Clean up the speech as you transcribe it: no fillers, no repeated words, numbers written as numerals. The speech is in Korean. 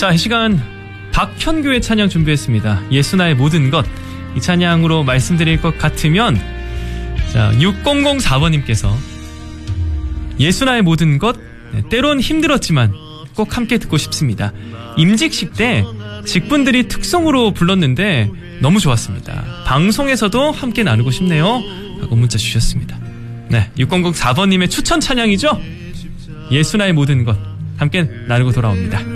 자, 이 시간 박현규의 찬양 준비했습니다. 예수 나의 모든 것. 이 찬양으로 말씀드릴 것 같으면, 자, 6004번님께서 예수 나의 모든 것, 때론 힘들었지만 꼭 함께 듣고 싶습니다. 임직식 때 직분들이 특송으로 불렀는데 너무 좋았습니다. 방송에서도 함께 나누고 싶네요 하고 문자 주셨습니다. 네, 6004번님의 추천 찬양이죠. 예수 나의 모든 것 함께 나누고 돌아옵니다.